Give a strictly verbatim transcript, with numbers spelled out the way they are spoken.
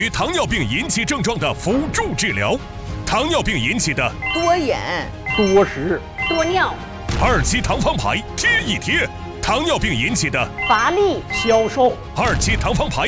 与糖尿病引起症状的辅助治疗。糖尿病引起的多眼、 多食、 多尿、 二期糖方牌贴一贴。糖尿病引起的乏力、 消瘦。 二期糖方牌